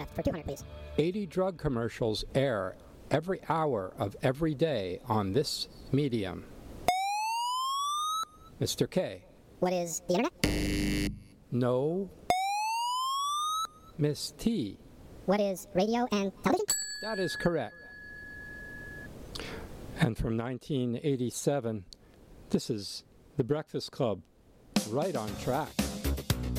left for 200, please. 80 drug commercials air every hour of every day on this medium. Mr. K. What is the internet? No. Miss T. What is radio and television? That is correct. And from 1987, this is The Breakfast Club, right on track.